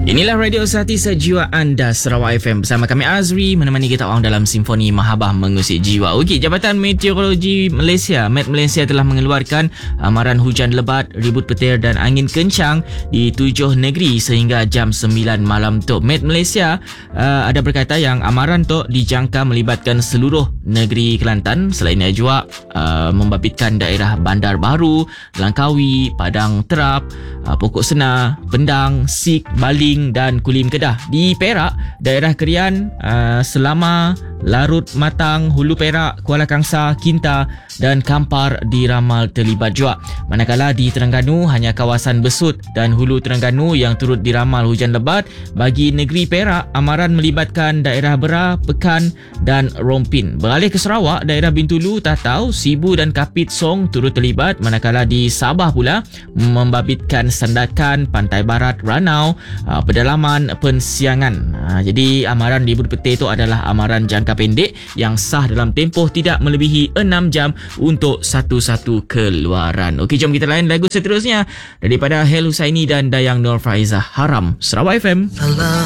Inilah Radio Sati Sejiwa Anda Sarawak FM bersama kami Azri menemani kita orang dalam Simfoni Mahabah Mengusik Jiwa. Okey, Jabatan Meteorologi Malaysia Met Malaysia telah mengeluarkan amaran hujan lebat, ribut petir dan angin kencang di 7 negeri sehingga jam 9 malam tu. Met Malaysia ada berkata yang amaran tu dijangka melibatkan seluruh negeri Kelantan selain juga membabitkan daerah Bandar Baru, Langkawi, Padang Terap, Pokok Senar, Pendang, Sik, Baling dan Kulim Kedah. Di Perak, daerah Kerian, Selama, Larut Matang, Hulu Perak, Kuala Kangsar, Kinta dan Kampar diramal terlibat juga. Manakala di Terengganu hanya kawasan Besut dan Hulu Terengganu yang turut diramal hujan lebat. Bagi negeri Perak, amaran melibatkan daerah Bera, Pekan dan Rompin. Beralih ke Sarawak, daerah Bintulu, Tatau, Sibu dan Kapit Song turut terlibat. Manakala di Sabah pula membabitkan Sandakan, Pantai Barat, Ranau, pedalaman Pensiangan. Jadi amaran ribut petir itu adalah amaran jangka pendek yang sah dalam tempoh tidak melebihi 6 jam untuk satu-satu keluaran. Okey, jom kita layan lagu seterusnya daripada Hel Husaini dan Dayang Nur Faizah, Haram, Sarawak FM.